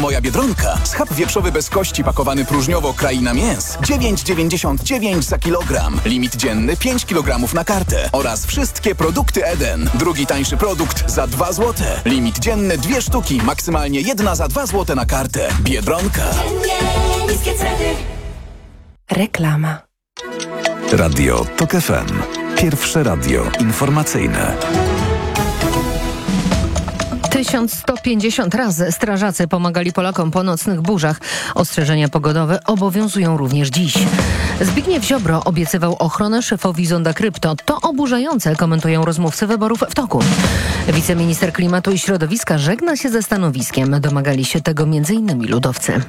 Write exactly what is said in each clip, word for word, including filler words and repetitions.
Moja Biedronka. Schab wieprzowy bez kości pakowany próżniowo Kraina Mięs. dziewięć dziewięćdziesiąt dziewięć za kilogram. Limit dzienny pięć kilogramów na kartę. Oraz wszystkie produkty Eden. Drugi tańszy produkt za dwa złote. Limit dzienny dwie sztuki. Maksymalnie jedna za dwa złote na kartę. Biedronka. Niskie ceny. Reklama. Radio TOK F M. Pierwsze radio informacyjne. tysiąc sto pięćdziesiąt razy strażacy pomagali Polakom po nocnych burzach. Ostrzeżenia pogodowe obowiązują również dziś. Zbigniew Ziobro obiecywał ochronę szefowi Zonda Krypto. To oburzające, komentują rozmówcy wyborów w toku. Wiceminister Klimatu i Środowiska żegna się ze stanowiskiem. Domagali się tego między innymi ludowcy.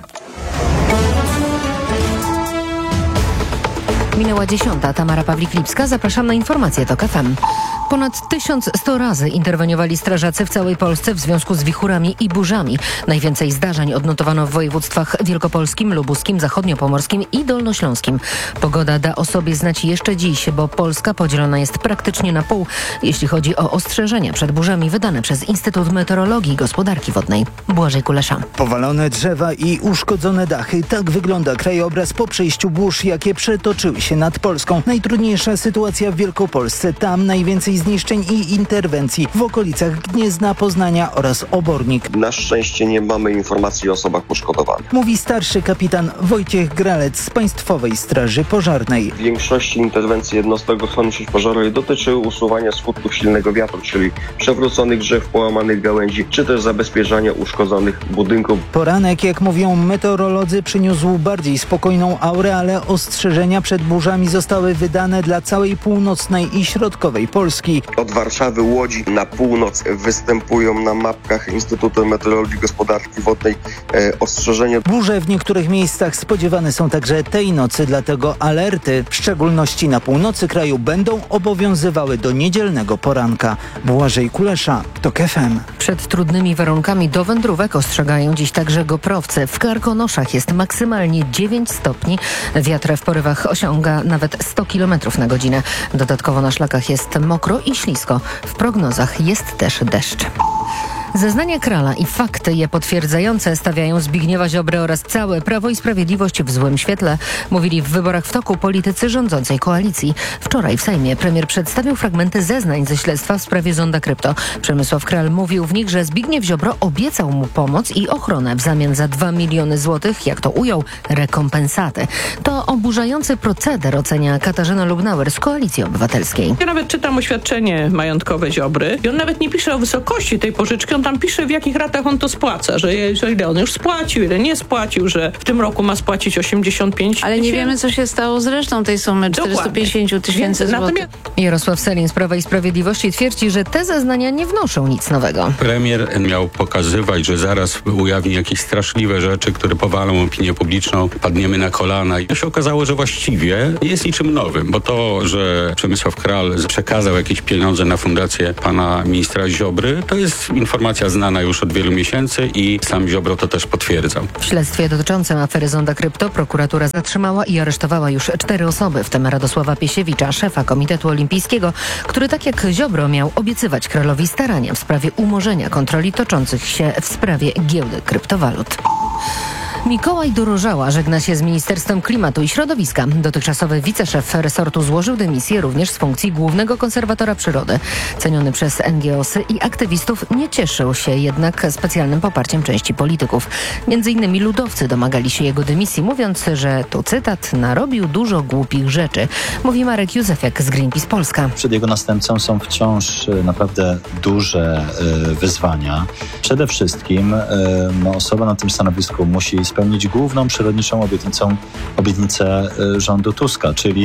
Minęła dziesiąta. Tamara Pawlik-Lipska. Zapraszam na informacje TOK F M. Ponad tysiąc sto razy interweniowali strażacy w całej Polsce w związku z wichurami i burzami. Najwięcej zdarzeń odnotowano w województwach wielkopolskim, lubuskim, zachodniopomorskim i dolnośląskim. Pogoda da o sobie znać jeszcze dziś, bo Polska podzielona jest praktycznie na pół, jeśli chodzi o ostrzeżenia przed burzami wydane przez Instytut Meteorologii i Gospodarki Wodnej. Błażej Kulesza. Powalone drzewa i uszkodzone dachy. Tak wygląda krajobraz po przejściu burz, jakie przetoczyły się nad Polską. Najtrudniejsza sytuacja w Wielkopolsce. Tam najwięcej zniszczeń i interwencji w okolicach Gniezna, Poznania oraz Obornik. Na szczęście nie mamy informacji o osobach poszkodowanych. Mówi starszy kapitan Wojciech Gralec z Państwowej Straży Pożarnej. W większości interwencji jednostek ochrony sieci pożarowej dotyczyły usuwania skutków silnego wiatru, czyli przewróconych drzew, połamanych gałęzi, czy też zabezpieczania uszkodzonych budynków. Poranek, jak mówią meteorolodzy, przyniósł bardziej spokojną aurę, ale ostrzeżenia przed burzami zostały wydane dla całej północnej i środkowej Polski. Od Warszawy, Łodzi na północ występują na mapkach Instytutu Meteorologii i Gospodarki Wodnej e, ostrzeżenia. Burze w niektórych miejscach spodziewane są także tej nocy, dlatego alerty, w szczególności na północy kraju, będą obowiązywały do niedzielnego poranka. Błażej Kulesza, TOK F M. Przed trudnymi warunkami do wędrówek ostrzegają dziś także goprowcy. W Karkonoszach jest maksymalnie dziewięć stopni. Wiatr w porywach osiąga nawet sto kilometrów na godzinę. Dodatkowo na szlakach jest mokro i ślisko. W prognozach jest też deszcz. Zeznania Krala i fakty je potwierdzające stawiają Zbigniewa Ziobrę oraz całe Prawo i Sprawiedliwość w złym świetle, mówili w wyborach w toku politycy rządzącej koalicji. Wczoraj w Sejmie premier przedstawił fragmenty zeznań ze śledztwa w sprawie Zonda Krypto. Przemysław Kral mówił w nich, że Zbigniew Ziobro obiecał mu pomoc i ochronę w zamian za dwa miliony złotych, jak to ujął, rekompensaty. To oburzający proceder, ocenia Katarzyna Lubnauer z Koalicji Obywatelskiej. Ja nawet czytam oświadczenie majątkowe Ziobry i on nawet nie pisze o wysokości tej pożyczki, on tam pisze, w jakich ratach on to spłaca, że, że ile on już spłacił, ile nie spłacił, że w tym roku ma spłacić osiemdziesiąt pięć tysięcy. Ale nie wiemy, co się stało z resztą tej sumy, czterysta pięćdziesiąt tysięcy złotych. Jarosław Sellin z Prawa i Sprawiedliwości twierdzi, że te zeznania nie wnoszą nic nowego. Premier miał pokazywać, że zaraz ujawni jakieś straszliwe rzeczy, które powalą opinię publiczną, padniemy na kolana. I to się okazało, że właściwie nie jest niczym nowym, bo to, że Przemysław Kral przekazał jakieś pieniądze na fundację pana ministra Ziobry, to jest informacja znana już od wielu miesięcy i sam Ziobro to też potwierdzał. W śledztwie dotyczącym afery Zonda Krypto prokuratura zatrzymała i aresztowała już cztery osoby, w tym Radosława Piesiewicza, szefa Komitetu Olimpijskiego, który tak jak Ziobro miał obiecywać Kralowi starania w sprawie umorzenia kontroli toczących się w sprawie giełdy kryptowalut. Mikołaj Dorożała żegna się z Ministerstwem Klimatu i Środowiska. Dotychczasowy wiceszef resortu złożył dymisję również z funkcji głównego konserwatora przyrody. Ceniony przez en gie o sy i aktywistów nie cieszył się jednak specjalnym poparciem części polityków. Między innymi ludowcy domagali się jego dymisji, mówiąc, że, tu cytat, narobił dużo głupich rzeczy. Mówi Marek Józefiak z Greenpeace Polska. Przed jego następcą są wciąż naprawdę duże y, wyzwania. Przede wszystkim y, no, osoba na tym stanowisku musi spełnić główną przyrodniczą obietnicą, obietnicę y, rządu Tuska, czyli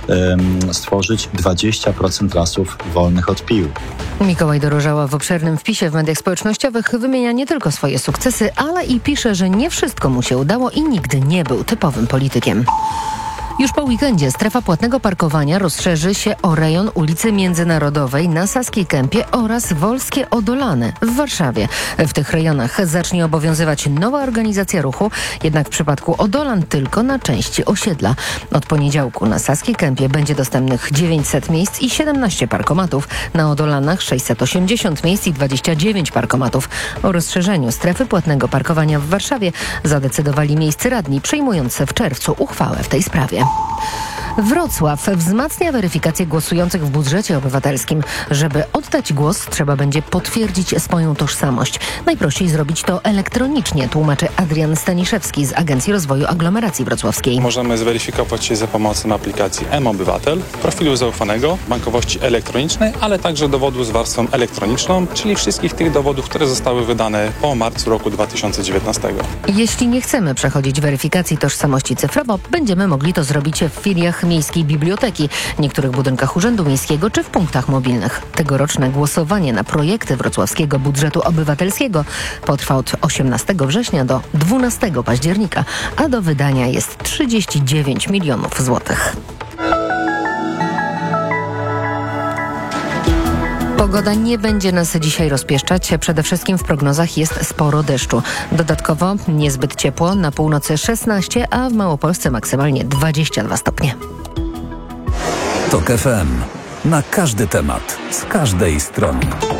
y, stworzyć dwadzieścia procent lasów wolnych od pił. Mikołaj Dorożała w obszernym wpisie w mediach społecznościowych wymienia nie tylko swoje sukcesy, ale i pisze, że nie wszystko mu się udało i nigdy nie był typowym politykiem. Już po weekendzie strefa płatnego parkowania rozszerzy się o rejon ulicy Międzynarodowej na Saskiej Kępie oraz Wolskie Odolane w Warszawie. W tych rejonach zacznie obowiązywać nowa organizacja ruchu, jednak w przypadku Odolan tylko na części osiedla. Od poniedziałku na Saskiej Kępie będzie dostępnych dziewięćset miejsc i siedemnaście parkomatów, na Odolanach sześćset osiemdziesiąt miejsc i dwadzieścia dziewięć parkomatów. O rozszerzeniu strefy płatnego parkowania w Warszawie zadecydowali miejscy radni, przyjmujący w czerwcu uchwałę w tej sprawie. Wrocław wzmacnia weryfikację głosujących w budżecie obywatelskim. Żeby oddać głos, trzeba będzie potwierdzić swoją tożsamość. Najprościej zrobić to elektronicznie, tłumaczy Adrian Staniszewski z Agencji Rozwoju Aglomeracji Wrocławskiej. Możemy zweryfikować się za pomocą aplikacji M-Obywatel, profilu zaufanego, bankowości elektronicznej, ale także dowodu z warstwą elektroniczną, czyli wszystkich tych dowodów, które zostały wydane po marcu roku dwa tysiące dziewiętnastego. Jeśli nie chcemy przechodzić weryfikacji tożsamości cyfrowo, będziemy mogli to zrobić w filiach Miejskiej Biblioteki, niektórych budynkach Urzędu Miejskiego czy w punktach mobilnych. Tegoroczne głosowanie na projekty wrocławskiego budżetu obywatelskiego potrwa od osiemnastego września do dwunastego października, a do wydania jest trzydzieści dziewięć milionów złotych. Pogoda nie będzie nas dzisiaj rozpieszczać. Przede wszystkim w prognozach jest sporo deszczu. Dodatkowo niezbyt ciepło, na północy szesnaście, a w Małopolsce maksymalnie dwadzieścia dwa stopnie. TOK F M. Na każdy temat, z każdej strony.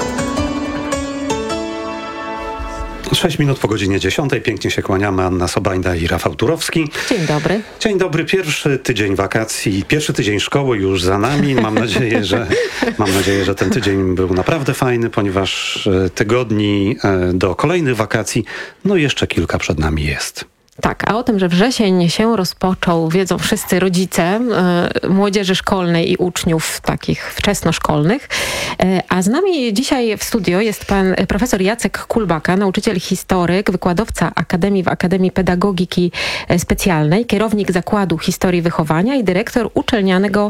Sześć minut po godzinie dziesiątej. Pięknie się kłaniamy. Anna Sobańda i Rafał Turowski. Dzień dobry. Dzień dobry. Pierwszy tydzień wakacji, pierwszy tydzień szkoły już za nami. Mam nadzieję, że, mam nadzieję, że ten tydzień był naprawdę fajny, ponieważ tygodni do kolejnych wakacji, no jeszcze kilka przed nami jest. Tak, a o tym, że wrzesień się rozpoczął, wiedzą wszyscy rodzice y, młodzieży szkolnej i uczniów takich wczesnoszkolnych. Y, a z nami dzisiaj w studio jest pan profesor Jacek Kulbaka, nauczyciel historyk, wykładowca Akademii w Akademii Pedagogiki Specjalnej, kierownik Zakładu Historii Wychowania i dyrektor uczelnianego,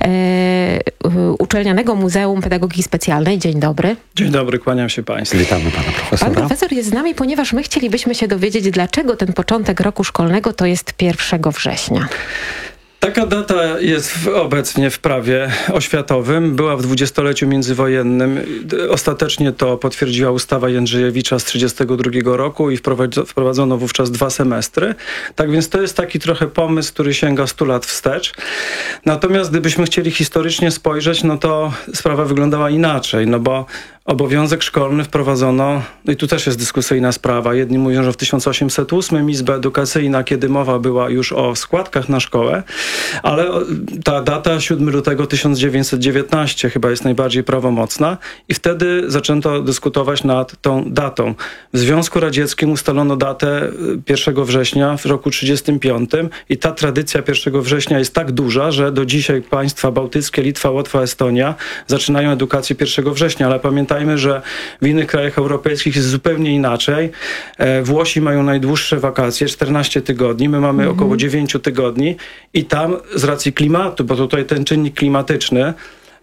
y, y, uczelnianego Muzeum Pedagogiki Specjalnej. Dzień dobry. Dzień dobry, kłaniam się państwu. Witamy pana profesora. Pan profesor jest z nami, ponieważ my chcielibyśmy się dowiedzieć, dlaczego ten początek roku szkolnego to jest pierwszego września. Taka data jest w, obecnie w prawie oświatowym. Była w dwudziestoleciu międzywojennym. Ostatecznie to potwierdziła ustawa Jędrzejewicza z trzydziestego drugiego roku i wprowadzono wówczas dwa semestry. Tak więc to jest taki trochę pomysł, który sięga stu lat wstecz. Natomiast gdybyśmy chcieli historycznie spojrzeć, no to sprawa wyglądała inaczej, no bo obowiązek szkolny wprowadzono, no i tu też jest dyskusyjna sprawa. Jedni mówią, że w tysiąc osiemset ósmym Izba Edukacyjna, kiedy mowa była już o składkach na szkołę, ale ta data siódmego lutego tysiąc dziewięćset dziewiętnastego chyba jest najbardziej prawomocna i wtedy zaczęto dyskutować nad tą datą. W Związku Radzieckim ustalono datę pierwszego września w roku trzydziestym piątym i ta tradycja pierwszego września jest tak duża, że do dzisiaj państwa bałtyckie, Litwa, Łotwa, Estonia zaczynają edukację pierwszego września, ale pamiętajmy, że w innych krajach europejskich jest zupełnie inaczej. Włosi mają najdłuższe wakacje, czternaście tygodni, my mamy mhm. około dziewięć tygodni i tam z racji klimatu, bo tutaj ten czynnik klimatyczny,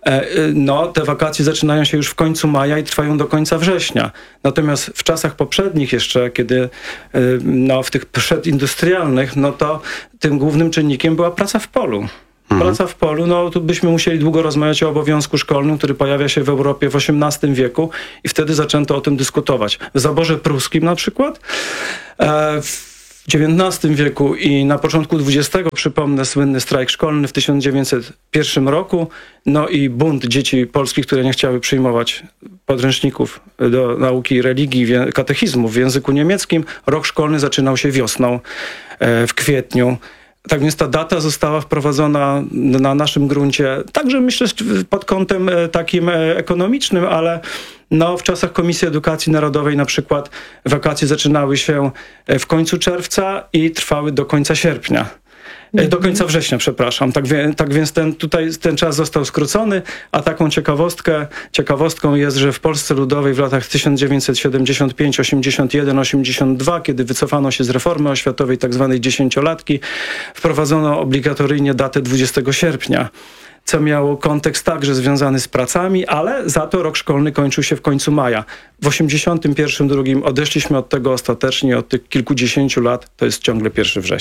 no te wakacje zaczynają się już w końcu maja i trwają do końca września. Natomiast w czasach poprzednich jeszcze, kiedy no w tych przedindustrialnych, no to tym głównym czynnikiem była praca w polu. Praca w polu, no tu byśmy musieli długo rozmawiać o obowiązku szkolnym, który pojawia się w Europie w osiemnastym wieku i wtedy zaczęto o tym dyskutować. W zaborze pruskim na przykład, e, w dziewiętnastym wieku i na początku dwudziestego, przypomnę, słynny strajk szkolny w tysiąc dziewięćset pierwszym roku, no i bunt dzieci polskich, które nie chciały przyjmować podręczników do nauki religii, katechizmu w języku niemieckim. Rok szkolny zaczynał się wiosną, e, w kwietniu. Tak więc ta data została wprowadzona na naszym gruncie, także myślę pod kątem takim ekonomicznym, ale no, w czasach Komisji Edukacji Narodowej na przykład wakacje zaczynały się w końcu czerwca i trwały do końca sierpnia. Do końca września, przepraszam. Tak, wie, tak więc ten, tutaj ten czas został skrócony, a taką ciekawostkę, ciekawostką jest, że w Polsce Ludowej w latach tysiąc dziewięćset siedemdziesiąt pięć, osiemdziesiąt jeden, osiemdziesiąt dwa, kiedy wycofano się z reformy oświatowej, tak zwanej dziesięciolatki, wprowadzono obligatoryjnie datę dwudziestego sierpnia. Co miało kontekst także związany z pracami, ale za to rok szkolny kończył się w końcu maja. W osiemdziesiątym pierwszym drugim odeszliśmy od tego ostatecznie, od tych kilkudziesięciu lat, to jest ciągle pierwszego września.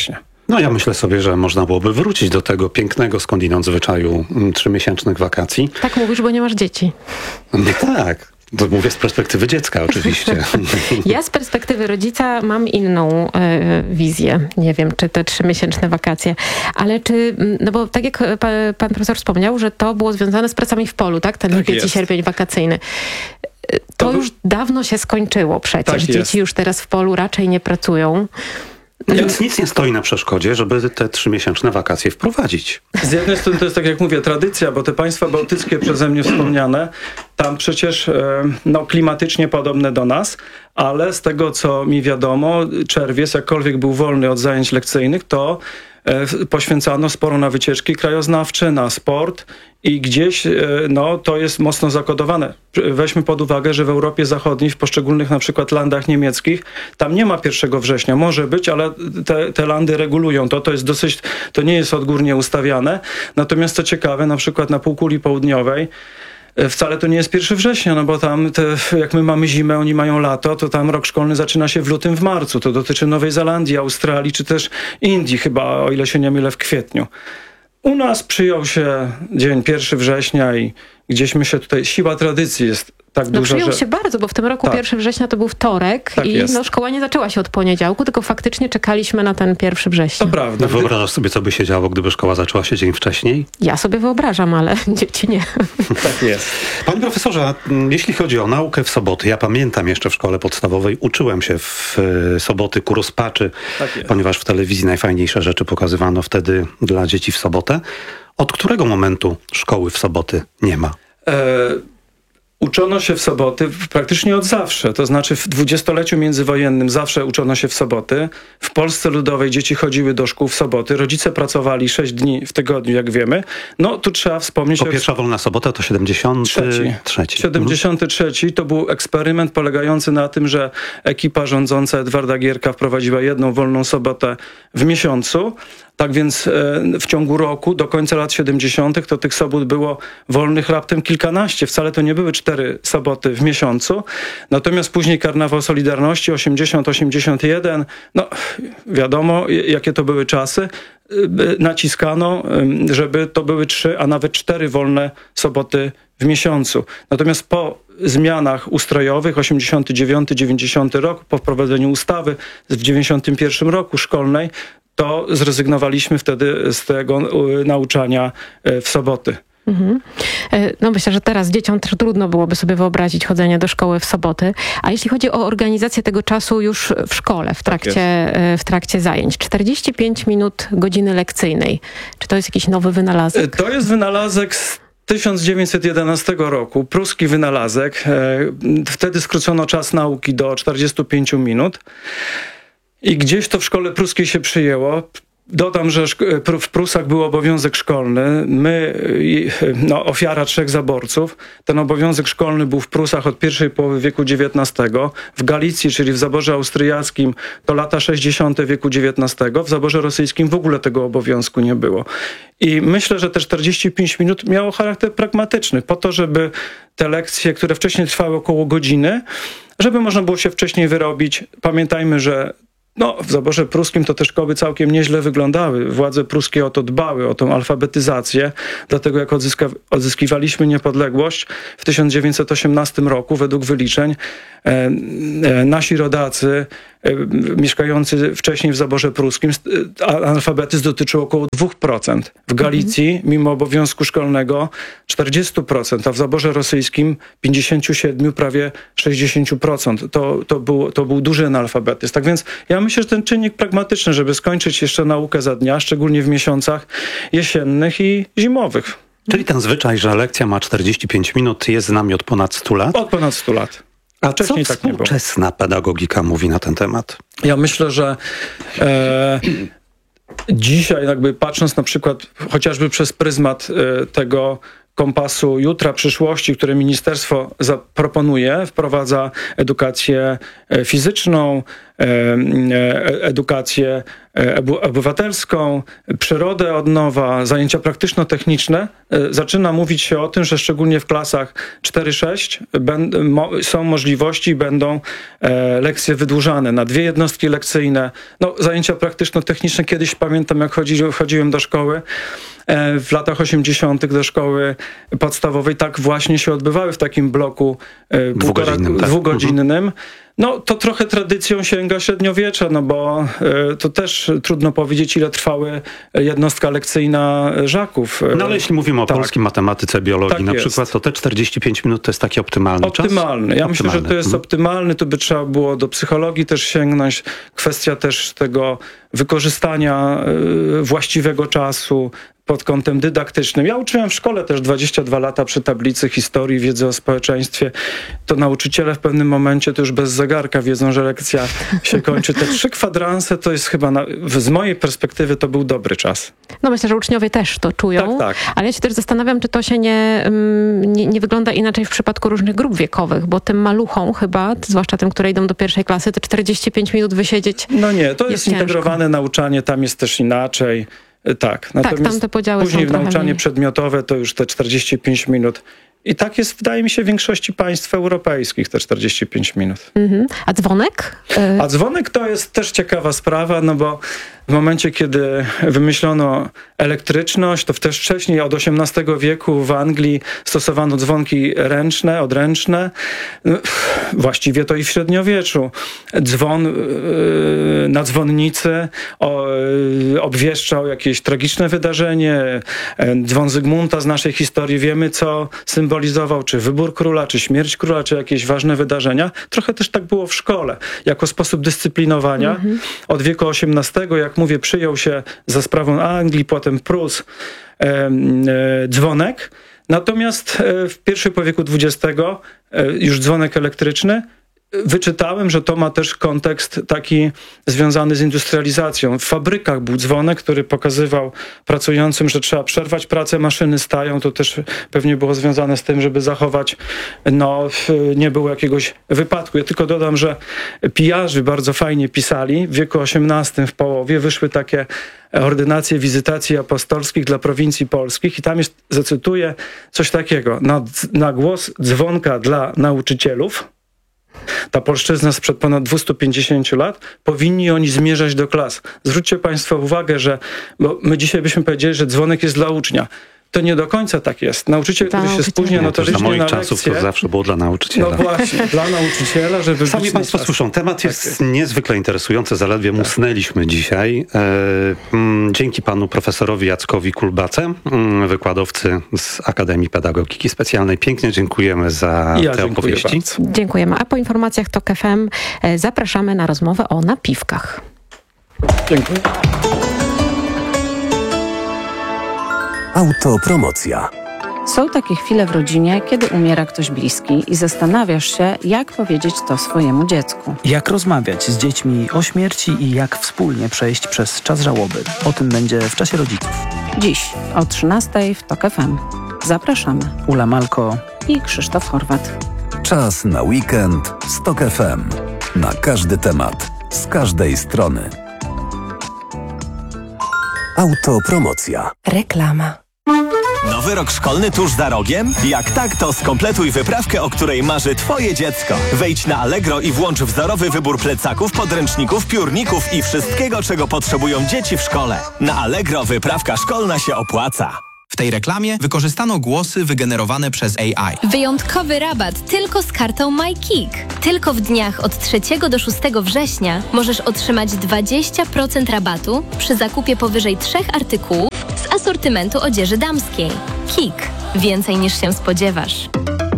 No ja myślę sobie, że można byłoby wrócić do tego pięknego skądinąd zwyczaju mm, trzymiesięcznych wakacji. Tak mówisz, bo nie masz dzieci. No tak. To mówię z perspektywy dziecka oczywiście. Ja z perspektywy rodzica mam inną e, wizję. Nie wiem, czy te trzymiesięczne wakacje, ale czy, no bo tak jak pan, pan profesor wspomniał, że to było związane z pracami w polu, tak? Ten Tak lipiec i jest. sierpień wakacyjny. To, to już dawno się skończyło przecież. Tak Dzieci jest. już teraz w polu raczej nie pracują. Więc nic nie stoi na przeszkodzie, żeby te trzymiesięczne wakacje wprowadzić. Z jednej strony to jest, tak jak mówię, tradycja, bo te państwa bałtyckie przeze mnie wspomniane, tam przecież e, no, klimatycznie podobne do nas, ale z tego, co mi wiadomo, czerwiec, jakkolwiek był wolny od zajęć lekcyjnych, to e, poświęcano sporo na wycieczki krajoznawcze, na sport i gdzieś e, no, to jest mocno zakodowane. Weźmy pod uwagę, że w Europie Zachodniej, w poszczególnych na przykład landach niemieckich, tam nie ma pierwszego września. Może być, ale te, te landy regulują to. To jest dosyć, to nie jest odgórnie ustawiane. Natomiast co ciekawe, na przykład na półkuli południowej wcale to nie jest pierwszego września, no bo tam, te, jak my mamy zimę, oni mają lato, to tam rok szkolny zaczyna się w lutym, w marcu. To dotyczy Nowej Zelandii, Australii, czy też Indii chyba, o ile się nie mylę, w kwietniu. U nas przyjął się dzień pierwszego września i gdzieś my się tutaj, siła tradycji jest tak No duża, przyjął że... się bardzo, bo w tym roku Tak. pierwszego września to był wtorek Tak i jest. no, szkoła nie zaczęła się od poniedziałku, tylko faktycznie czekaliśmy na ten pierwszy września. To prawda. No wyobrażasz sobie, co by się działo, gdyby szkoła zaczęła się dzień wcześniej? Ja sobie wyobrażam, ale dzieci nie. Tak jest. Panie profesorze, a, mm, jeśli chodzi o naukę w soboty, ja pamiętam jeszcze w szkole podstawowej, uczyłem się w e, soboty ku rozpaczy, Tak jest. ponieważ w telewizji najfajniejsze rzeczy pokazywano wtedy dla dzieci w sobotę. Od którego momentu szkoły w soboty nie ma? E, Uczono się w soboty praktycznie od zawsze, to znaczy w dwudziestoleciu międzywojennym zawsze uczono się w soboty. W Polsce Ludowej dzieci chodziły do szkół w soboty, rodzice pracowali sześć dni w tygodniu, jak wiemy. No tu trzeba wspomnieć... Bo o pierwsza wolna sobota to siedemdziesiąty trzeci. siedemdziesiąty trzeci to był eksperyment polegający na tym, że ekipa rządząca Edwarda Gierka wprowadziła jedną wolną sobotę w miesiącu. Tak więc e, w ciągu roku, do końca lat siedemdziesiątych to tych sobot było wolnych raptem kilkanaście. Wcale to nie były cztery soboty w miesiącu. Natomiast później Karnawał Solidarności osiemdziesiąt osiemdziesiąt jeden, no wiadomo jakie to były czasy. Naciskano, żeby to były trzy, a nawet cztery wolne soboty w miesiącu. Natomiast po zmianach ustrojowych, osiemdziesiąty dziewiąty dziewięćdziesiąty rok, po wprowadzeniu ustawy w dziewięćdziesiątym pierwszym roku szkolnej, to zrezygnowaliśmy wtedy z tego nauczania w soboty. Mhm. No myślę, że teraz dzieciom trudno byłoby sobie wyobrazić chodzenie do szkoły w soboty. A jeśli chodzi o organizację tego czasu już w szkole, w trakcie, w trakcie zajęć, czterdzieści pięć minut godziny lekcyjnej. Czy to jest jakiś nowy wynalazek? To jest wynalazek z tysiąc dziewięćset jedenastego roku, pruski wynalazek. Wtedy skrócono czas nauki do czterdziestu pięciu minut. I gdzieś to w szkole pruskiej się przyjęło. Dodam, że w Prusach był obowiązek szkolny. My, no, ofiara trzech zaborców. Ten obowiązek szkolny był w Prusach od pierwszej połowy wieku dziewiętnastego. W Galicji, czyli w zaborze austriackim, to lata sześćdziesiąte wieku dziewiętnastego. W zaborze rosyjskim w ogóle tego obowiązku nie było. I myślę, że te czterdzieści pięć minut miało charakter pragmatyczny. Po to, żeby te lekcje, które wcześniej trwały około godziny, żeby można było się wcześniej wyrobić. Pamiętajmy, że no, w zaborze pruskim to te szkoły całkiem nieźle wyglądały. Władze pruskie o to dbały, o tą alfabetyzację. Dlatego jak odzyska, odzyskiwaliśmy niepodległość w tysiąc dziewięćset osiemnastym roku, według wyliczeń, e, e, nasi rodacy e, mieszkający wcześniej w zaborze pruskim, e, alfabetyzm dotyczył około dwóch procent. W Galicji, mhm. mimo obowiązku szkolnego, czterdzieści procent, a w zaborze rosyjskim pięćdziesiąt siedem procent, prawie sześćdziesiąt procent. To, to, był, to był duży analfabetyzm. Tak więc ja myślę, że ten czynnik pragmatyczny, żeby skończyć jeszcze naukę za dnia, szczególnie w miesiącach jesiennych i zimowych. Czyli ten zwyczaj, że lekcja ma czterdzieści pięć minut, jest z nami od ponad stu lat? Od ponad stu lat. A co Wcześniej tak nie było. współczesna pedagogika mówi na ten temat? Ja myślę, że e, dzisiaj jakby patrząc na przykład chociażby przez pryzmat e, tego kompasu jutra, przyszłości, które ministerstwo zaproponuje, wprowadza edukację fizyczną, edukację obywatelską, przyrodę od nowa, zajęcia praktyczno-techniczne. Zaczyna mówić się o tym, że szczególnie w klasach cztery sześć są możliwości, będą lekcje wydłużane na dwie jednostki lekcyjne. No, zajęcia praktyczno-techniczne kiedyś pamiętam, jak chodzi, chodziłem do szkoły, w latach osiemdziesiątych do szkoły podstawowej, tak właśnie się odbywały w takim bloku dwugodzinnym. Półtora, tak. dwugodzinnym. Mhm. No to trochę tradycją sięga średniowiecza, no bo y, to też trudno powiedzieć, ile trwały jednostka lekcyjna Żaków. No ale jeśli mówimy o tak. polskiej matematyce, biologii tak na jest. przykład, to te czterdzieści pięć minut to jest taki optymalny Optymalny. czas? Ja optymalny. myślę, że to jest mhm. optymalny. Tu by trzeba było do psychologii też sięgnąć. Kwestia też tego wykorzystania y, właściwego czasu pod kątem dydaktycznym. Ja uczyłem w szkole też dwadzieścia dwa lata przy tablicy historii, wiedzy o społeczeństwie. To nauczyciele w pewnym momencie to już bez zegarka wiedzą, że lekcja się kończy. Te trzy kwadranse to jest chyba, na, z mojej perspektywy to był dobry czas. No myślę, że uczniowie też to czują, tak, tak. ale ja się też zastanawiam, czy to się nie, nie, nie wygląda inaczej w przypadku różnych grup wiekowych, bo tym maluchom chyba, zwłaszcza tym, które idą do pierwszej klasy, te czterdzieści pięć minut wysiedzieć. No nie, to jest, jest zintegrowane nauczanie, tam jest też inaczej. Tak, natomiast tak, tam te podziały później są w nauczanie mniej. przedmiotowe to już te czterdzieści pięć minut. I tak jest, wydaje mi się, w większości państw europejskich te czterdzieści pięć minut. Mhm. A dzwonek? A dzwonek to jest też ciekawa sprawa, no bo w momencie, kiedy wymyślono elektryczność, to też wcześniej od osiemnastego wieku w Anglii stosowano dzwonki ręczne, odręczne. Właściwie to i w średniowieczu. Dzwon yy, na dzwonnicy o, yy, obwieszczał jakieś tragiczne wydarzenie. Dzwon Zygmunta z naszej historii wiemy, co symbolizował, czy wybór króla, czy śmierć króla, czy jakieś ważne wydarzenia. Trochę też tak było w szkole, jako sposób dyscyplinowania. Mhm. Od wieku osiemnastego, jak mówię, przyjął się za sprawą Anglii, potem Prus, e, e, dzwonek. Natomiast e, w pierwszej połowie wieku dwudziestego e, już dzwonek elektryczny. Wyczytałem, że to ma też kontekst taki związany z industrializacją. W fabrykach był dzwonek, który pokazywał pracującym, że trzeba przerwać pracę, maszyny stają. To też pewnie było związane z tym, żeby zachować, no, nie było jakiegoś wypadku. Ja tylko dodam, że pijarzy bardzo fajnie pisali. W wieku osiemnastym w połowie wyszły takie ordynacje wizytacji apostolskich dla prowincji polskich i tam jest, zacytuję, coś takiego. Na, na głos dzwonka dla nauczycielów, ta polszczyzna sprzed ponad dwieście pięćdziesiąt lat, powinni oni zmierzać do klas. Zwróćcie państwo uwagę, że bo my dzisiaj byśmy powiedzieli, że dzwonek jest dla ucznia. To nie do końca tak jest. Nauczyciel, który się spóźnia notorycznie na moich na czasów lekcję, to zawsze było dla nauczyciela. No właśnie, dla nauczyciela, żeby... Sami państwo czas. Słyszą, temat jest tak jest niezwykle interesujący, zaledwie tak. musnęliśmy dzisiaj. E, m, dzięki panu profesorowi Jackowi Kulbace, m, wykładowcy z Akademii Pedagogiki Specjalnej. Pięknie dziękujemy za ja te opowieści. Bardzo. Dziękujemy. A po informacjach TOK F M e, zapraszamy na rozmowę o napiwkach. Dziękuję. Autopromocja. Są takie chwile w rodzinie, kiedy umiera ktoś bliski i zastanawiasz się, jak powiedzieć to swojemu dziecku. Jak rozmawiać z dziećmi o śmierci i jak wspólnie przejść przez czas żałoby. O tym będzie w Czasie Rodziców. Dziś o trzynastej w TOK F M. Zapraszamy. Ula Malko i Krzysztof Horwat. Czas na weekend z TOK F M. Na każdy temat, z każdej strony. Autopromocja. Reklama. Nowy rok szkolny tuż za rogiem? Jak tak, to skompletuj wyprawkę, o której marzy twoje dziecko. Wejdź na Allegro i włącz wzorowy wybór plecaków, podręczników, piórników i wszystkiego, czego potrzebują dzieci w szkole. Na Allegro wyprawka szkolna się opłaca. W tej reklamie wykorzystano głosy wygenerowane przez A I. Wyjątkowy rabat tylko z kartą MyKick. Tylko w dniach od trzeciego do szóstego września możesz otrzymać dwadzieścia procent rabatu przy zakupie powyżej trzech artykułów z asortymentu odzieży damskiej. Kik. Więcej niż się spodziewasz.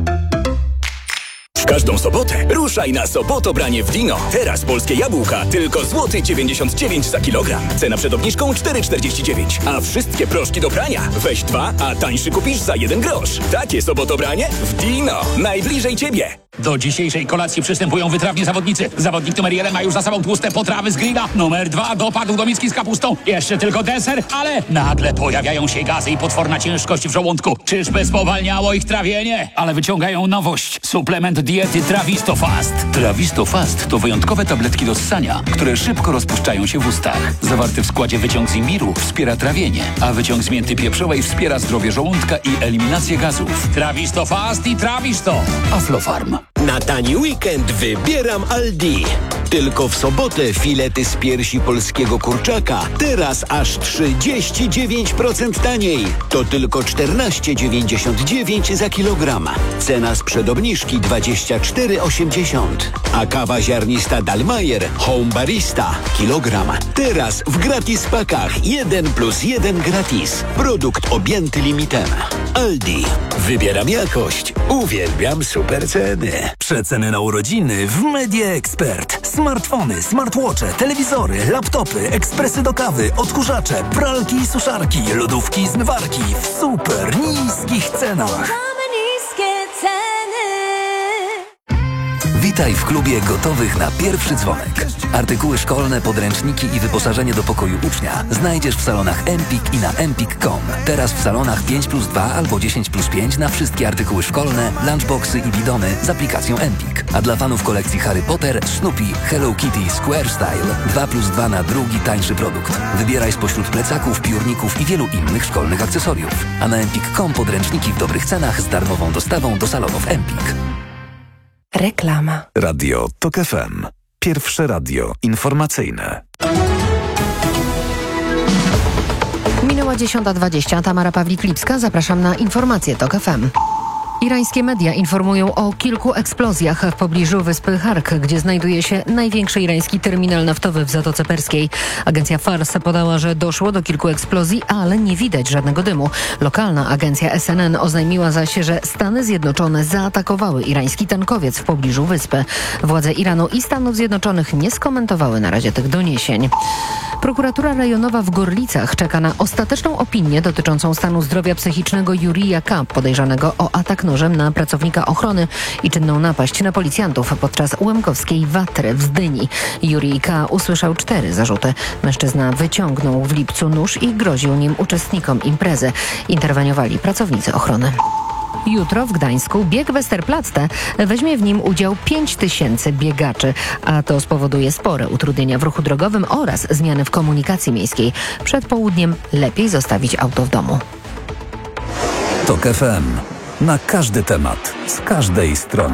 W każdą sobotę ruszaj na Sobotobranie w Dino. Teraz polskie jabłka tylko złoty dziewięćdziesiąt dziewięć za kilogram. Cena przed obniżką cztery czterdzieści dziewięć. A wszystkie proszki do prania weź dwa, a tańszy kupisz za jeden grosz. Takie Sobotobranie w Dino. Najbliżej ciebie. Do dzisiejszej kolacji przystępują wytrawni zawodnicy. Zawodnik numer jeden ma już za sobą tłuste potrawy z grilla. Numer dwa dopadł do miski z kapustą. Jeszcze tylko deser, ale nagle pojawiają się gazy i potworna ciężkość w żołądku. Czyżby spowalniało ich trawienie? Ale wyciągają nowość. Suplement diety Trawisto Fast. Trawisto Fast to wyjątkowe tabletki do ssania, które szybko rozpuszczają się w ustach. Zawarty w składzie wyciąg z imbiru wspiera trawienie, a wyciąg z mięty pieprzowej wspiera zdrowie żołądka i eliminację gazów. Trawisto Fast i Trawisto. Aflofarm. Na tani weekend wybieram Aldi. Tylko w sobotę filety z piersi polskiego kurczaka. Teraz aż trzydzieści dziewięć procent taniej. To tylko czternaście dziewięćdziesiąt dziewięć za kilogram. Cena sprzed obniżki dwadzieścia cztery osiemdziesiąt. A kawa ziarnista Dalmayer Home Barista kilogram. Teraz w gratis pakach jeden plus jeden gratis. Produkt objęty limitem. Aldi. Wybieram jakość. Uwielbiam super ceny. Przeceny na urodziny w Media Expert. Smartfony, smartwatche, telewizory, laptopy, ekspresy do kawy, odkurzacze, pralki i suszarki, lodówki i zmywarki w super niskich cenach. Witaj w klubie gotowych na pierwszy dzwonek. Artykuły szkolne, podręczniki i wyposażenie do pokoju ucznia znajdziesz w salonach Empik i na empik kropka com. Teraz w salonach pięć plus dwa albo dziesięć plus pięć na wszystkie artykuły szkolne, lunchboxy i bidony z aplikacją Empik. A dla fanów kolekcji Harry Potter, Snoopy, Hello Kitty, Square Style dwa plus dwa na drugi tańszy produkt. Wybieraj spośród plecaków, piórników i wielu innych szkolnych akcesoriów. A na empik kropka com podręczniki w dobrych cenach z darmową dostawą do salonów Empik. Reklama. Radio Tok F M. Pierwsze radio informacyjne. Minęła dziesiąta dwadzieścia. Tamara Pawlik-Lipska. Zapraszam na informacje Tok F M. Irańskie media informują o kilku eksplozjach w pobliżu wyspy Hark, gdzie znajduje się największy irański terminal naftowy w Zatoce Perskiej. Agencja Fars podała, że doszło do kilku eksplozji, ale nie widać żadnego dymu. Lokalna agencja S N N oznajmiła zaś, że Stany Zjednoczone zaatakowały irański tankowiec w pobliżu wyspy. Władze Iranu i Stanów Zjednoczonych nie skomentowały na razie tych doniesień. Prokuratura rejonowa w Gorlicach czeka na ostateczną opinię dotyczącą stanu zdrowia psychicznego Jurija K., podejrzanego o atak nożem na pracownika ochrony i czynną napaść na policjantów podczas łemkowskiej watry w Zdyni. Jurij K. usłyszał cztery zarzuty. Mężczyzna wyciągnął w lipcu nóż i groził nim uczestnikom imprezy. Interweniowali pracownicy ochrony. Jutro w Gdańsku bieg Westerplatte weźmie w nim udział pięć tysięcy biegaczy, a to spowoduje spore utrudnienia w ruchu drogowym oraz zmiany w komunikacji miejskiej. Przed południem lepiej zostawić auto w domu. Tok F M. Na każdy temat, z każdej strony.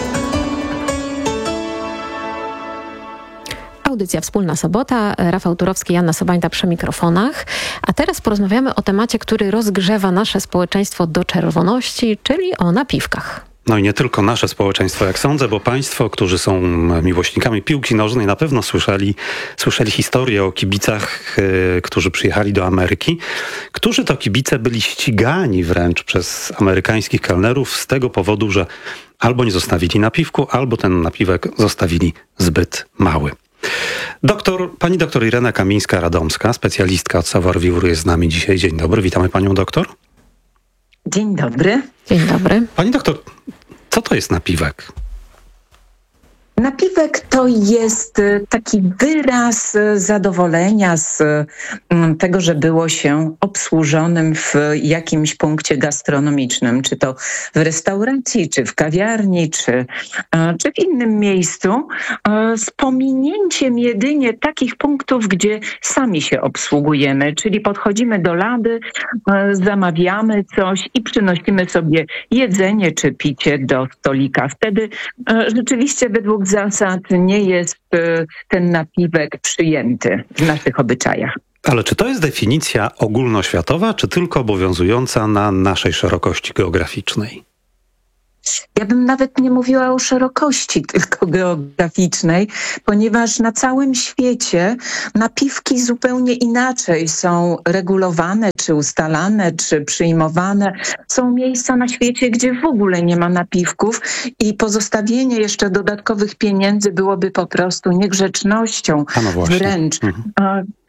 Audycja Wspólna Sobota. Rafał Turowski, Joanna Sobańta przy mikrofonach. A teraz porozmawiamy o temacie, który rozgrzewa nasze społeczeństwo do czerwoności, czyli o napiwkach. No i nie tylko nasze społeczeństwo, jak sądzę, bo państwo, którzy są miłośnikami piłki nożnej, na pewno słyszeli, słyszeli historię o kibicach, yy, którzy przyjechali do Ameryki, którzy to kibice byli ścigani wręcz przez amerykańskich kelnerów z tego powodu, że albo nie zostawili napiwku, albo ten napiwek zostawili zbyt mały. Doktor, pani doktor Irena Kamińska-Radomska, specjalistka od Savoir Vivre jest z nami dzisiaj. Dzień dobry, witamy panią doktor. Dzień dobry. Dzień dobry. Pani doktor, co to jest napiwek? Napiwek to jest taki wyraz zadowolenia z tego, że było się obsłużonym w jakimś punkcie gastronomicznym, czy to w restauracji, czy w kawiarni, czy, czy w innym miejscu, z pominięciem jedynie takich punktów, gdzie sami się obsługujemy, czyli podchodzimy do lady, zamawiamy coś i przynosimy sobie jedzenie czy picie do stolika. Wtedy rzeczywiście według zasad nie jest ten napiwek przyjęty w naszych obyczajach. Ale czy to jest definicja ogólnoświatowa, czy tylko obowiązująca na naszej szerokości geograficznej? Ja bym nawet nie mówiła o szerokości tylko geograficznej, ponieważ na całym świecie napiwki zupełnie inaczej są regulowane, czy ustalane, czy przyjmowane. Są miejsca na świecie, gdzie w ogóle nie ma napiwków i pozostawienie jeszcze dodatkowych pieniędzy byłoby po prostu niegrzecznością no wręcz. Mhm.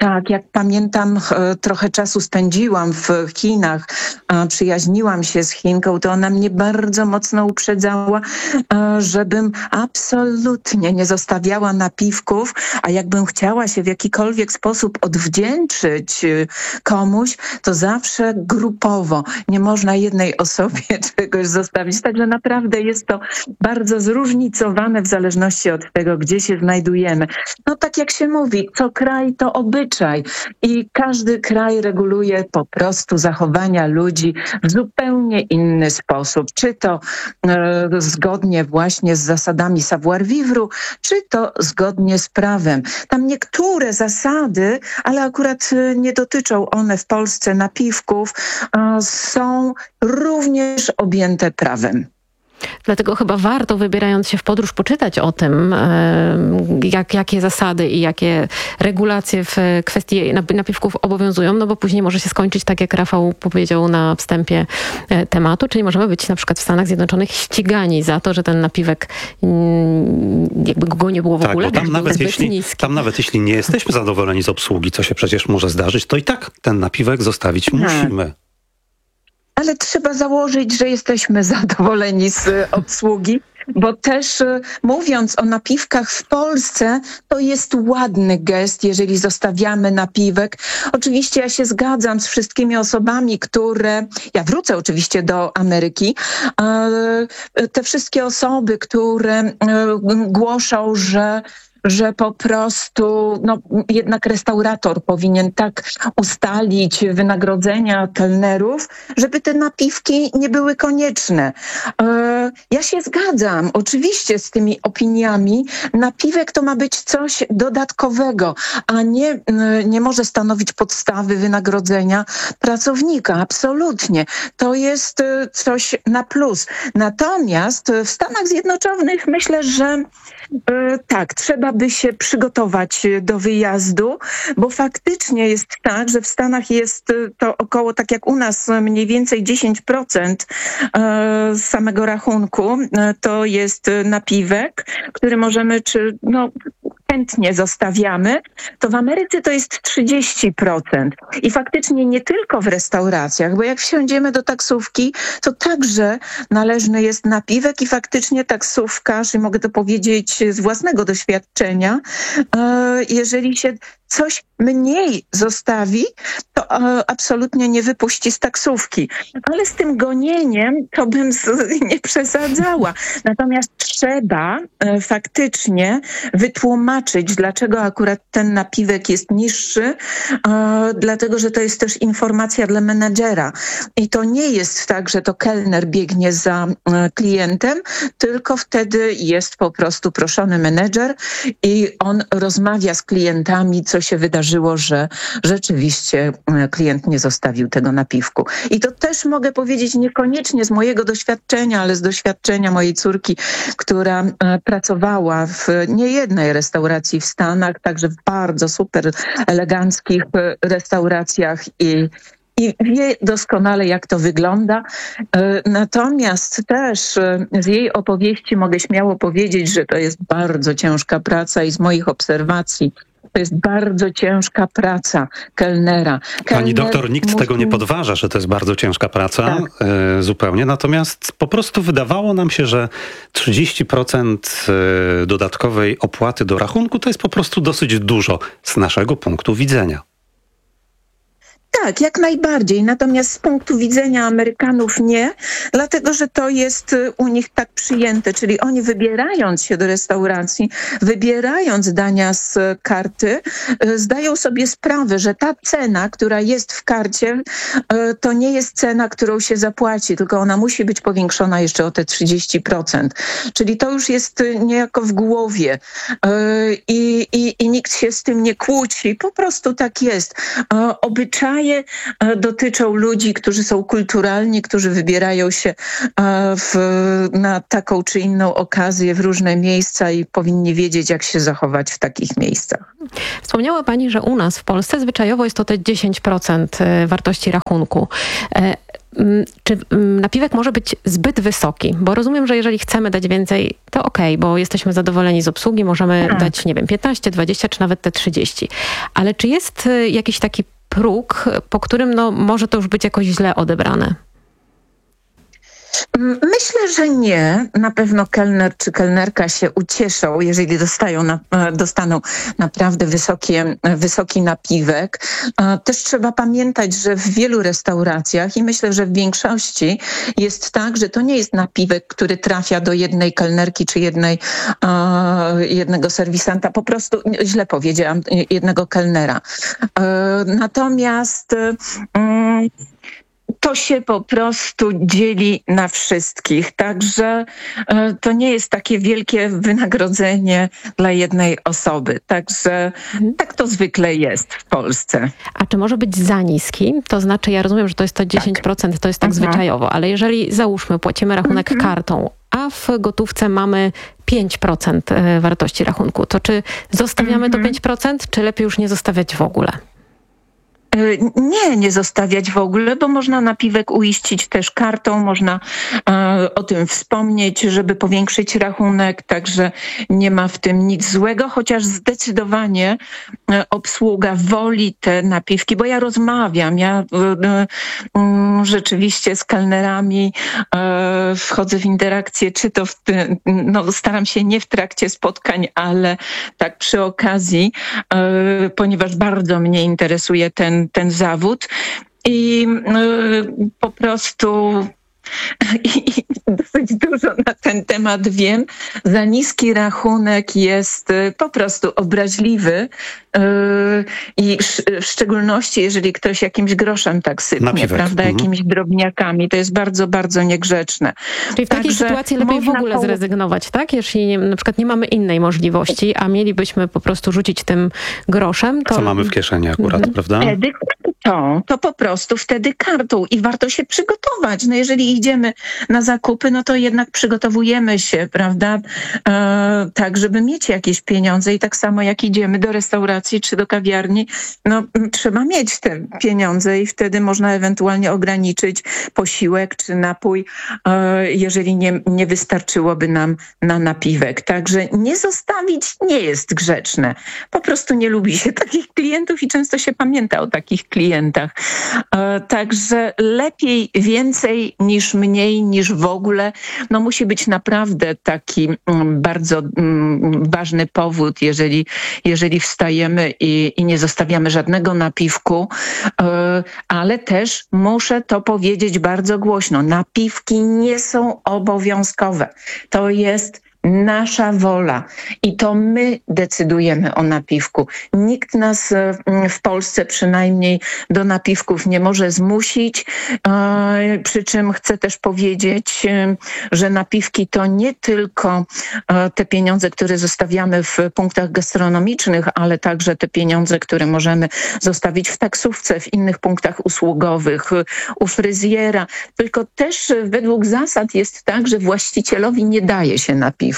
Tak, jak pamiętam, trochę czasu spędziłam w Chinach, przyjaźniłam się z Chinką, to ona mnie bardzo mocno uprzedzała, żebym absolutnie nie zostawiała napiwków, a jakbym chciała się w jakikolwiek sposób odwdzięczyć komuś, to zawsze grupowo. Nie można jednej osobie czegoś zostawić. Także naprawdę jest to bardzo zróżnicowane w zależności od tego, gdzie się znajdujemy. No tak jak się mówi, co kraj to obyczaj i każdy kraj reguluje po prostu zachowania ludzi w zupełnie inny sposób. Czy to e, zgodnie właśnie z zasadami savoir-vivre, czy to zgodnie z prawem. Tam niektóre zasady, ale akurat nie dotyczą one w Polsce napiwków, e, są również objęte prawem. Dlatego chyba warto, wybierając się w podróż, poczytać o tym, jak, jakie zasady i jakie regulacje w kwestii napiwków obowiązują, no bo później może się skończyć tak, jak Rafał powiedział na wstępie tematu, czyli możemy być na przykład w Stanach Zjednoczonych ścigani za to, że ten napiwek jakby go nie było w tak, ogóle, bo tam nawet, jeśli, tam nawet jeśli nie jesteśmy zadowoleni z obsługi, co się przecież może zdarzyć, to i tak ten napiwek zostawić musimy. Ale trzeba założyć, że jesteśmy zadowoleni z obsługi, bo też mówiąc o napiwkach w Polsce, to jest ładny gest, jeżeli zostawiamy napiwek. Oczywiście ja się zgadzam z wszystkimi osobami, które... Ja wrócę oczywiście do Ameryki. Te wszystkie osoby, które głoszą, że że po prostu no, jednak restaurator powinien tak ustalić wynagrodzenia kelnerów, żeby te napiwki nie były konieczne. E, ja się zgadzam oczywiście z tymi opiniami. Napiwek to ma być coś dodatkowego, a nie, nie może stanowić podstawy wynagrodzenia pracownika. Absolutnie. To jest coś na plus. Natomiast w Stanach Zjednoczonych myślę, że e, tak, trzeba by się przygotować do wyjazdu, bo faktycznie jest tak, że w Stanach jest to około, tak jak u nas, mniej więcej dziesięć procent z samego rachunku to jest napiwek, który możemy, czy no chętnie zostawiamy, to w Ameryce to jest trzydzieści procent. I faktycznie nie tylko w restauracjach, bo jak wsiądziemy do taksówki, to także należny jest napiwek i faktycznie taksówkarz, i mogę to powiedzieć z własnego doświadczenia, jeżeli się coś mniej zostawi, to absolutnie nie wypuści z taksówki. Ale z tym gonieniem to bym z, nie przesadzała. Natomiast trzeba e, faktycznie wytłumaczyć, dlaczego akurat ten napiwek jest niższy, e, dlatego, że to jest też informacja dla menedżera. I to nie jest tak, że to kelner biegnie za e, klientem, tylko wtedy jest po prostu proszony menedżer i on rozmawia z klientami, co się wydarzyło, że rzeczywiście klient nie zostawił tego napiwku. I to też mogę powiedzieć niekoniecznie z mojego doświadczenia, ale z doświadczenia mojej córki, która pracowała w niejednej restauracji w Stanach, także w bardzo super eleganckich restauracjach i I wie doskonale, jak to wygląda. Natomiast też z jej opowieści mogę śmiało powiedzieć, że to jest bardzo ciężka praca i z moich obserwacji to jest bardzo ciężka praca kelnera. Kelner Pani doktor, nikt musi... tego nie podważa, że to jest bardzo ciężka praca, tak. e, zupełnie. Natomiast po prostu wydawało nam się, że trzydzieści procent dodatkowej opłaty do rachunku to jest po prostu dosyć dużo z naszego punktu widzenia. Tak, jak najbardziej. Natomiast z punktu widzenia Amerykanów nie, dlatego że to jest u nich tak przyjęte, czyli oni wybierając się do restauracji, wybierając dania z karty, zdają sobie sprawę, że ta cena, która jest w karcie, to nie jest cena, którą się zapłaci, tylko ona musi być powiększona jeszcze o te trzydzieści procent. Czyli to już jest niejako w głowie i, i, i nikt się z tym nie kłóci. Po prostu tak jest. Obyczaje nie dotyczą ludzi, którzy są kulturalni, którzy wybierają się w, na taką czy inną okazję w różne miejsca i powinni wiedzieć, jak się zachować w takich miejscach. Wspomniała Pani, że u nas w Polsce zwyczajowo jest to te dziesięć procent wartości rachunku. Czy napiwek może być zbyt wysoki? Bo rozumiem, że jeżeli chcemy dać więcej, to okej, bo jesteśmy zadowoleni z obsługi, możemy tak. dać, nie wiem, piętnaście, dwadzieścia czy nawet te trzydzieści. Ale czy jest jakiś taki próg, po którym no, może to już być jakoś źle odebrane? Myślę, że nie. Na pewno kelner czy kelnerka się ucieszą, jeżeli dostają na, dostaną naprawdę wysokie, wysoki napiwek. Też trzeba pamiętać, że w wielu restauracjach i myślę, że w większości jest tak, że to nie jest napiwek, który trafia do jednej kelnerki czy jednej, jednego serwisanta. Po prostu, źle powiedziałam, jednego kelnera. Natomiast to się po prostu dzieli na wszystkich. Także e, to nie jest takie wielkie wynagrodzenie dla jednej osoby. Także mhm. tak to zwykle jest w Polsce. A czy może być za niski? To znaczy, ja rozumiem, że to jest to dziesięć procent, to jest tak mhm. zwyczajowo, ale jeżeli załóżmy, płacimy rachunek mhm. kartą, a w gotówce mamy pięć procent wartości rachunku, to czy zostawiamy mhm. to pięć procent, czy lepiej już nie zostawiać w ogóle? Nie, nie zostawiać w ogóle, bo można napiwek uiścić też kartą, można e, o tym wspomnieć, żeby powiększyć rachunek, także nie ma w tym nic złego, chociaż zdecydowanie e, obsługa woli te napiwki, bo ja rozmawiam, ja e, e, rzeczywiście z kelnerami e, wchodzę w interakcję, czy to w, no, staram się nie w trakcie spotkań, ale tak przy okazji, e, ponieważ bardzo mnie interesuje ten ten zawód i y, po prostu i dosyć dużo na ten temat wiem. Za niski rachunek jest y, po prostu obraźliwy y, i sz, w szczególności jeżeli ktoś jakimś groszem tak sypnie, Napiwek. prawda, Mhm. jakimiś drobniakami, to jest bardzo, bardzo niegrzeczne. Czyli w takiej Także sytuacji lepiej w można ogóle po- zrezygnować, tak? Jeśli nie, na przykład nie mamy innej możliwości, a mielibyśmy po prostu rzucić tym groszem, to... Co mamy w kieszeni akurat, Mhm. prawda? Wtedy to, to po prostu wtedy kartą i warto się przygotować. No jeżeli idziemy na zakupy, no to jednak przygotowujemy się, prawda, e, tak, żeby mieć jakieś pieniądze i tak samo jak idziemy do restauracji czy do kawiarni, no trzeba mieć te pieniądze i wtedy można ewentualnie ograniczyć posiłek czy napój, e, jeżeli nie, nie wystarczyłoby nam na napiwek. Także nie zostawić nie jest grzeczne. Po prostu nie lubi się takich klientów i często się pamięta o takich klientach. E, także lepiej więcej niż mniej, niż w ogóle. No musi być naprawdę taki mm, bardzo mm, ważny powód, jeżeli, jeżeli wstajemy i, i nie zostawiamy żadnego napiwku, e, ale też muszę to powiedzieć bardzo głośno. Napiwki nie są obowiązkowe. To jest nasza wola i to my decydujemy o napiwku. Nikt nas w Polsce przynajmniej do napiwków nie może zmusić, przy czym chcę też powiedzieć, że napiwki to nie tylko te pieniądze, które zostawiamy w punktach gastronomicznych, ale także te pieniądze, które możemy zostawić w taksówce, w innych punktach usługowych, u fryzjera. Tylko też według zasad jest tak, że właścicielowi nie daje się napiwku.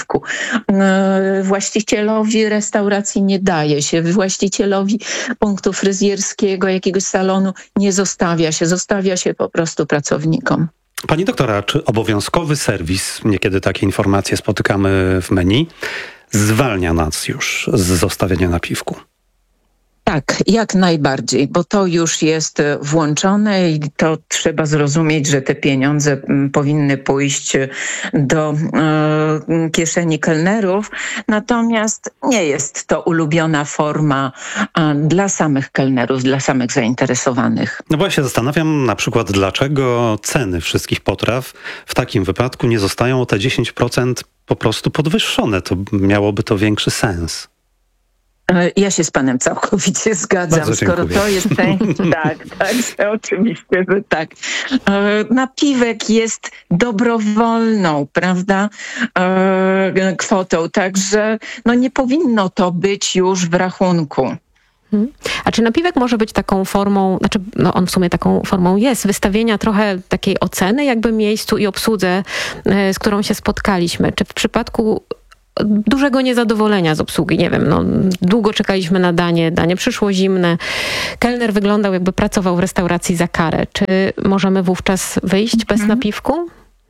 Właścicielowi restauracji nie daje się, właścicielowi punktu fryzjerskiego, jakiegoś salonu nie zostawia się, zostawia się po prostu pracownikom. Pani doktora, czy obowiązkowy serwis, niekiedy takie informacje spotykamy w menu, zwalnia nas już z zostawiania napiwku? Tak, jak najbardziej, bo to już jest włączone i to trzeba zrozumieć, że te pieniądze powinny pójść do e, kieszeni kelnerów, natomiast nie jest to ulubiona forma a, dla samych kelnerów, dla samych zainteresowanych. No bo ja się zastanawiam na przykład, dlaczego ceny wszystkich potraw w takim wypadku nie zostają o te dziesięć procent po prostu podwyższone. To miałoby to większy sens. Ja się z panem całkowicie zgadzam, Bardzo skoro dziękuję. to jest ten... tak, tak, oczywiście, że tak. Napiwek jest dobrowolną, prawda, kwotą, także no nie powinno to być już w rachunku. A czy napiwek może być taką formą, znaczy no on w sumie taką formą jest, wystawienia trochę takiej oceny jakby miejscu i obsłudze, z którą się spotkaliśmy? Czy w przypadku dużego niezadowolenia z obsługi, nie wiem, no długo czekaliśmy na danie, danie przyszło zimne, kelner wyglądał jakby pracował w restauracji za karę. Czy możemy wówczas wyjść bez napiwku?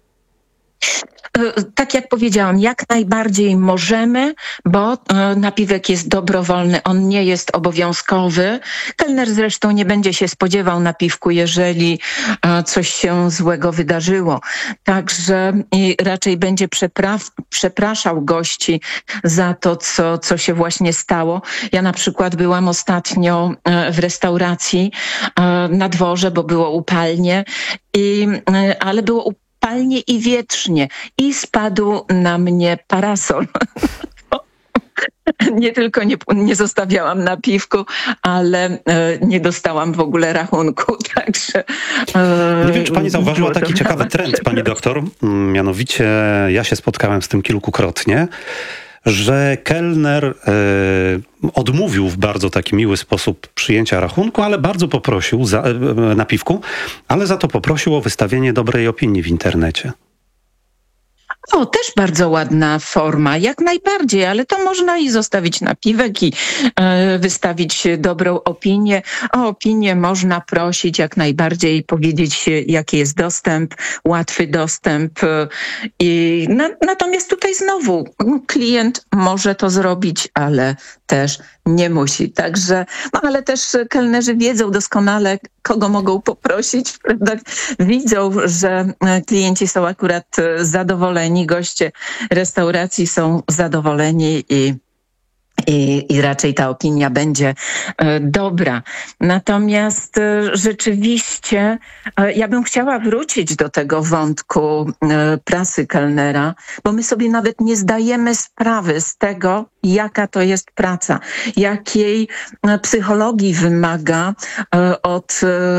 Tak jak powiedziałam, jak najbardziej możemy, bo napiwek jest dobrowolny, on nie jest obowiązkowy. Kelner zresztą nie będzie się spodziewał napiwku, jeżeli coś się złego wydarzyło. Także i raczej będzie przepra- przepraszał gości za to, co, co się właśnie stało. Ja na przykład byłam ostatnio w restauracji na dworze, bo było upalnie, i, ale było upalnie. Palnie i wietrznie i spadł na mnie parasol. Nie tylko nie, nie zostawiałam napiwku, ale e, nie dostałam w ogóle rachunku, także... E, nie wiem, czy pani zauważyła taki ciekawy trend, pani doktor. Mianowicie ja się spotkałem z tym kilkukrotnie, że kelner e, odmówił w bardzo taki miły sposób przyjęcia rachunku, ale bardzo poprosił za, e, napiwku, ale za to poprosił o wystawienie dobrej opinii w internecie. O, też bardzo ładna forma, jak najbardziej, ale to można i zostawić napiwek i e, wystawić dobrą opinię. O opinię można prosić jak najbardziej, powiedzieć jaki jest dostęp, łatwy dostęp. E, i na, natomiast tutaj znowu klient może to zrobić, ale też nie musi. Także, no ale też kelnerzy wiedzą doskonale, kogo mogą poprosić, prawda? Widzą, że klienci są akurat zadowoleni, goście restauracji są zadowoleni i I, I raczej ta opinia będzie e, dobra. Natomiast e, rzeczywiście e, ja bym chciała wrócić do tego wątku e, prasy kelnera, bo my sobie nawet nie zdajemy sprawy z tego, jaka to jest praca, jakiej e, psychologii wymaga e, od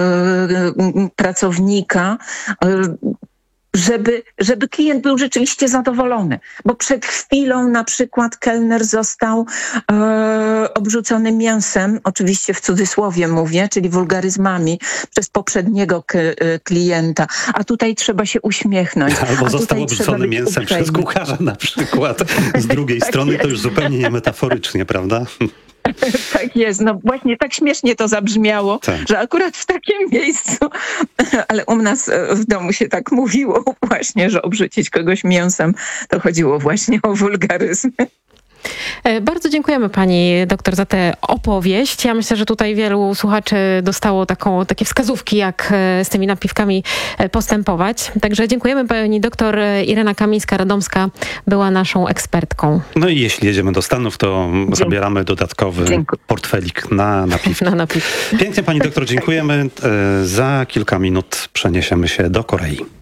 e, pracownika, e, Żeby, żeby klient był rzeczywiście zadowolony. Bo przed chwilą na przykład kelner został e, obrzucony mięsem, oczywiście w cudzysłowie mówię, czyli wulgaryzmami, przez poprzedniego k- klienta. A tutaj trzeba się uśmiechnąć. Albo został obrzucony mięsem uprzejmy. Przez kucharza na przykład. Z drugiej tak strony jest. To już zupełnie nie metaforycznie, prawda? Tak jest, no właśnie tak śmiesznie to zabrzmiało, tak. Że akurat w takim miejscu, ale u nas w domu się tak mówiło właśnie, że obrzucić kogoś mięsem, to chodziło właśnie o wulgaryzmy. Bardzo dziękujemy pani doktor za tę opowieść. Ja myślę, że tutaj wielu słuchaczy dostało taką, takie wskazówki, jak z tymi napiwkami postępować. Także dziękujemy. Pani doktor Irena Kamińska-Radomska była naszą ekspertką. No i jeśli jedziemy do Stanów, to Dziękuję. zabieramy dodatkowy Dziękuję. portfelik na napiwki. Na napiwki. Pięknie pani doktor, dziękujemy. Za kilka minut przeniesiemy się do Korei.